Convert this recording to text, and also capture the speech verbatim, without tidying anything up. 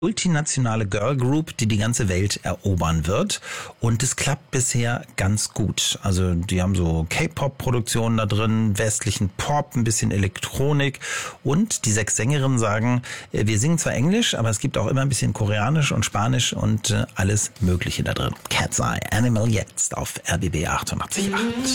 multinationale Girl Group, die die ganze Welt erobern wird. Und es klappt bisher ganz gut. Also die haben so K-Pop-Produktionen da drin, westlichen Pop, ein bisschen Elektronik. Und die sechs Sängerinnen sagen, wir singen zwar Englisch, aber es gibt auch immer ein bisschen Koreanisch und Spanisch und alles Mögliche da drin. Cat's Eye, Animal jetzt auf R B B achtundachtzig Komma acht.